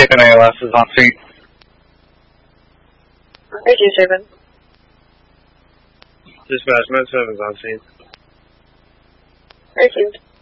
Second ALS is on scene. 327. Dispatch, Med 7's on scene. Received.